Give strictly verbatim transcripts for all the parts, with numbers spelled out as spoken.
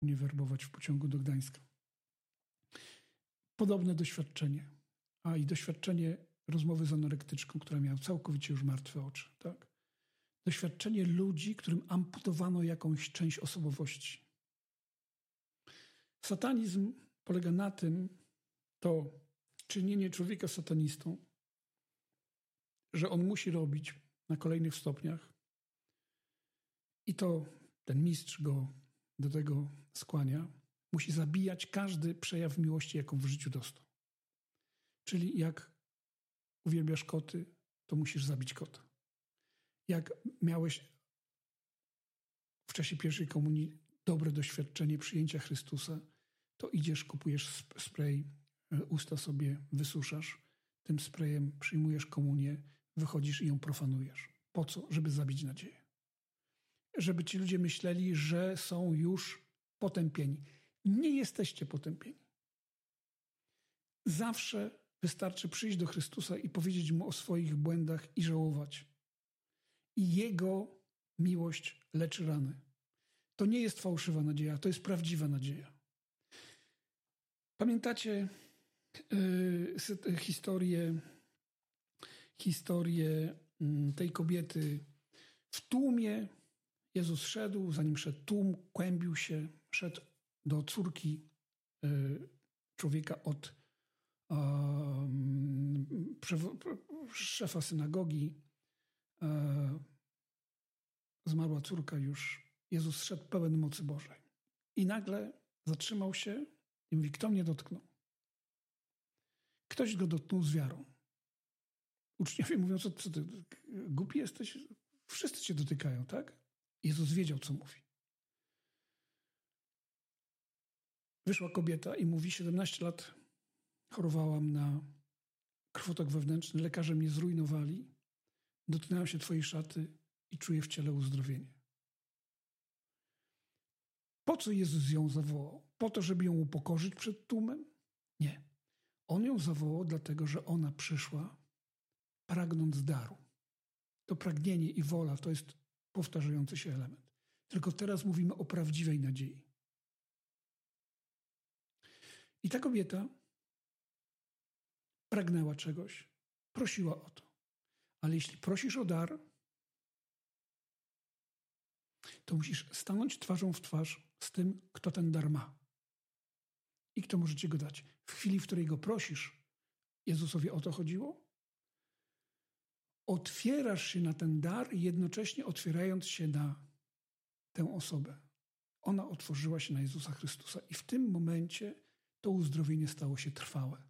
mnie werbować w pociągu do Gdańska. Podobne doświadczenie, a i doświadczenie rozmowy z anorektyczką, która miała całkowicie już martwe oczy. Tak? Doświadczenie ludzi, którym amputowano jakąś część osobowości. Satanizm polega na tym, to czynienie człowieka satanistą, że on musi robić na kolejnych stopniach i to ten mistrz go do tego skłania, musi zabijać każdy przejaw miłości, jaką w życiu dostał. Czyli jak uwielbiasz koty, to musisz zabić kota. Jak miałeś w czasie pierwszej komunii dobre doświadczenie przyjęcia Chrystusa, to idziesz, kupujesz spray, usta sobie wysuszasz, tym sprayem przyjmujesz komunię, wychodzisz i ją profanujesz. Po co? Żeby zabić nadzieję. Żeby ci ludzie myśleli, że są już potępieni. Nie jesteście potępieni. Zawsze wystarczy przyjść do Chrystusa i powiedzieć Mu o swoich błędach i żałować. I Jego miłość leczy rany. To nie jest fałszywa nadzieja, to jest prawdziwa nadzieja. Pamiętacie yy, historię, historię yy, tej kobiety w tłumie? Jezus szedł, zanim szedł tłum, kłębił się, szedł do córki yy, człowieka od yy, szefa synagogi. Yy, zmarła córka już. Jezus szedł pełen mocy Bożej. I nagle zatrzymał się i mówi, kto mnie dotknął? Ktoś go dotknął z wiarą. Uczniowie mówią, co, co ty, głupi jesteś? Wszyscy cię dotykają, tak? Jezus wiedział, co mówi. Wyszła kobieta i mówi, siedemnaście lat chorowałam na krwotok wewnętrzny, lekarze mnie zrujnowali, dotknęłam się twojej szaty i czuję w ciele uzdrowienie. Po co Jezus ją zawołał? Po to, żeby ją upokorzyć przed tłumem? Nie. On ją zawołał dlatego, że ona przyszła pragnąc daru. To pragnienie i wola to jest powtarzający się element. Tylko teraz mówimy o prawdziwej nadziei. I ta kobieta pragnęła czegoś, prosiła o to. Ale jeśli prosisz o dar, to musisz stanąć twarzą w twarz z tym, kto ten dar ma. I kto może ci go dać. W chwili, w której go prosisz, Jezusowi o to chodziło, otwierasz się na ten dar, jednocześnie otwierając się na tę osobę. Ona otworzyła się na Jezusa Chrystusa i w tym momencie to uzdrowienie stało się trwałe.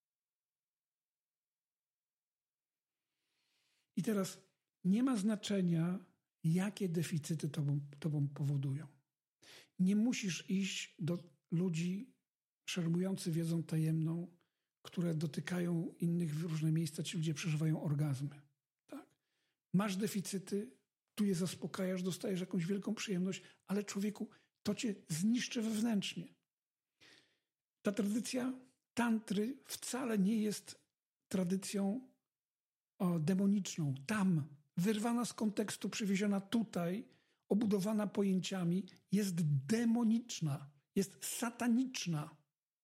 I teraz nie ma znaczenia, jakie deficyty tobą, tobą powodują. Nie musisz iść do ludzi szermujących wiedzą tajemną, które dotykają innych w różne miejsca, ci ludzie przeżywają orgazmy. Tak? Masz deficyty, tu je zaspokajasz, dostajesz jakąś wielką przyjemność, ale człowieku, to cię zniszczy wewnętrznie. Ta tradycja tantry wcale nie jest tradycją o, demoniczną. Tam, wyrwana z kontekstu, przywieziona tutaj, obudowana pojęciami, jest demoniczna, jest sataniczna.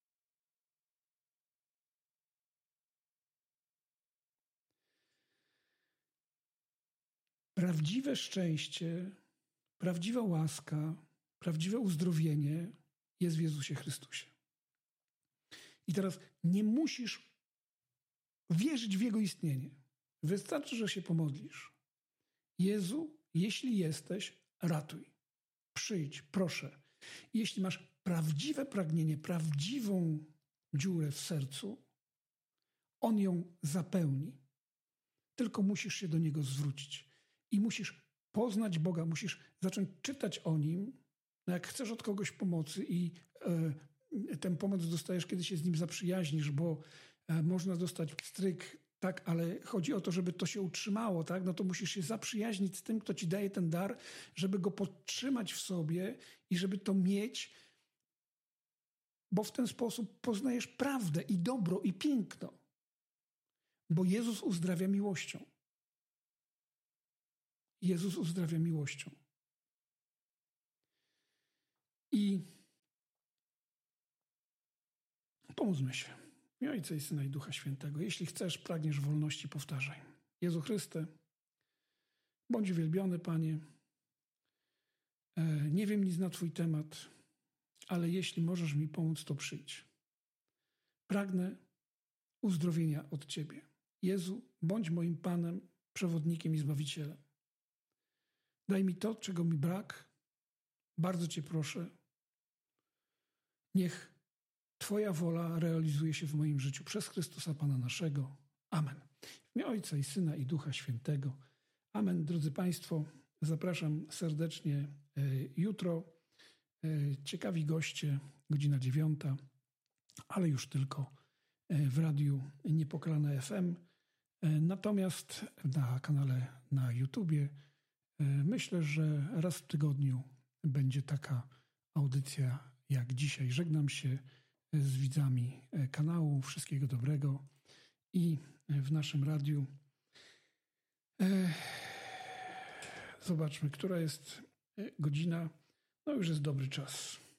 Prawdziwe szczęście, prawdziwa łaska, prawdziwe uzdrowienie jest w Jezusie Chrystusie. I teraz nie musisz wierzyć w Jego istnienie. Wystarczy, że się pomodlisz. Jezu, jeśli jesteś, ratuj. Przyjdź, proszę. I jeśli masz prawdziwe pragnienie, prawdziwą dziurę w sercu, On ją zapełni. Tylko musisz się do Niego zwrócić. I musisz poznać Boga, musisz zacząć czytać o Nim. No jak chcesz od kogoś pomocy i e, tę pomoc dostajesz, kiedy się z Nim zaprzyjaźnisz, bo e, można dostać pstryk, tak, ale chodzi o to, żeby to się utrzymało, tak? No to musisz się zaprzyjaźnić z tym, kto ci daje ten dar, żeby go podtrzymać w sobie i żeby to mieć, bo w ten sposób poznajesz prawdę i dobro i piękno. Bo Jezus uzdrawia miłością. Jezus uzdrawia miłością. I Pomóżmy się. W imię Ojca i Syna i Ducha Świętego. Jeśli chcesz, pragniesz wolności, powtarzaj. Jezu Chryste, bądź uwielbiony, Panie. Nie wiem nic na Twój temat, ale jeśli możesz mi pomóc, to przyjdź. Pragnę uzdrowienia od Ciebie. Jezu, bądź moim Panem, przewodnikiem i Zbawicielem. Daj mi to, czego mi brak. Bardzo Cię proszę. Niech Twoja wola realizuje się w moim życiu przez Chrystusa Pana naszego. Amen. W imię Ojca i Syna i Ducha Świętego. Amen. Drodzy Państwo, zapraszam serdecznie jutro. Ciekawi goście, godzina dziewiąta, ale już tylko w radiu Niepokalane F M. Natomiast na kanale na YouTubie myślę, że raz w tygodniu będzie taka audycja jak dzisiaj. Żegnam się z widzami kanału. Wszystkiego dobrego. I w naszym radiu zobaczmy, która jest godzina. No już jest dobry czas.